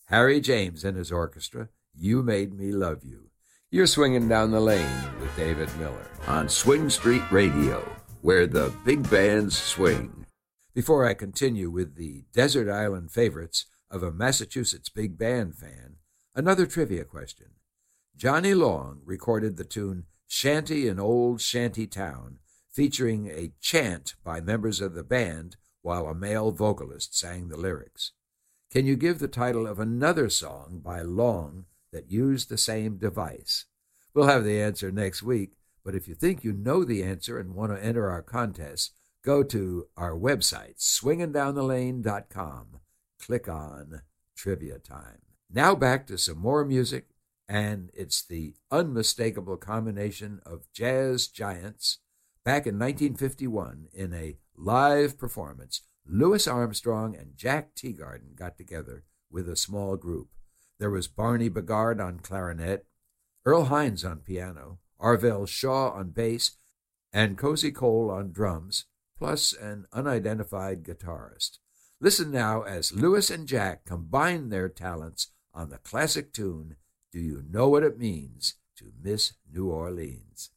Harry James and his orchestra, You Made Me Love You. You're swinging down the lane with David Miller on Swing Street Radio, where the big bands swing. Before I continue with the desert island favorites of a Massachusetts big band fan, another trivia question. Johnny Long recorded the tune Shanty in Old Shanty Town, featuring a chant by members of the band while a male vocalist sang the lyrics. Can you give the title of another song by Long that used the same device? We'll have the answer next week, but if you think you know the answer and want to enter our contest, go to our website, swingindownthelane.com. Click on Trivia Time. Now back to some more music, and it's the unmistakable combination of jazz giants. Back in 1951, in a live performance, Louis Armstrong and Jack Teagarden got together with a small group. There was Barney Bigard on clarinet, Earl Hines on piano, Arvell Shaw on bass, and Cozy Cole on drums, plus an unidentified guitarist. Listen now as Louis and Jack combine their talents on the classic tune, Do You Know What It Means to Miss New Orleans?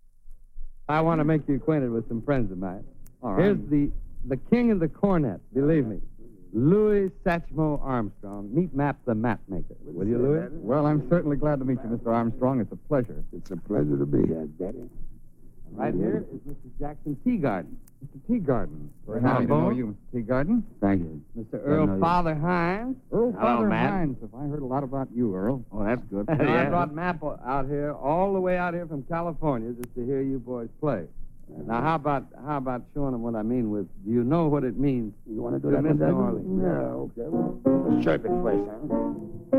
I want to make you acquainted with some friends of mine. All right. Here's the king of the cornet, believe me, Louis Satchmo Armstrong. Meet Map the Map Maker. Will you, Louis? Well, I'm certainly glad to meet you, Mr. Armstrong. It's a pleasure. It's a pleasure to be here, Daddy. Right here is Mr. Jackson Teagarden. Mr. Teagarden. Very Now, happy to know Bo. you, Mr. Teagarden. Thank you. Mr. Earl Father Hines. Earl Hello, Father Matt. Hines. If I heard a lot about you, Earl. Oh, that's good. I brought Map out here, all the way out here from California, just to hear you boys play. Now, how about showing them what I mean with, do you know what it means You want to do to that, Miss New Daddy? Orleans? Yeah, okay. Well, let's chirp it first, huh?